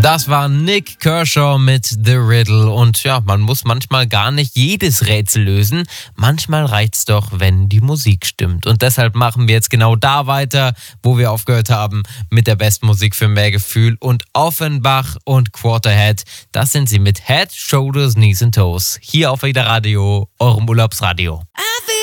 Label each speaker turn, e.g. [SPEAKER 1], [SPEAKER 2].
[SPEAKER 1] Das war Nick Kershaw mit The Riddle. Und ja, man muss manchmal gar nicht jedes Rätsel lösen. Manchmal reicht's doch, wenn die Musik stimmt. Und deshalb machen wir jetzt genau da weiter, wo wir aufgehört haben, mit der besten Musik für mehr Gefühl. Und Offenbach und Quarterhead, das sind sie mit Head, Shoulders, Knees and Toes. Hier auf Wieder Radio, eurem Urlaubsradio.
[SPEAKER 2] I